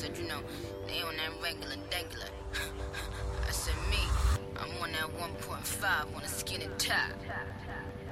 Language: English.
said, you know, they on that regular degular. I said, me, I'm on that 1.5 on a skinny top.